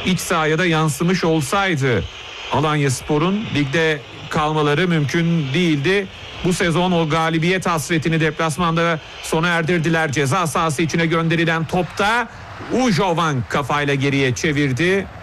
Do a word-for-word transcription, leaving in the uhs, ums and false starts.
iç sahaya da yansımış olsaydı Alanyaspor'un ligde kalmaları mümkün değildi. Bu sezon o galibiyet hasretini deplasmanda sona erdirdiler. Ceza sahası içine gönderilen topta Ujovan kafayla geriye çevirdi.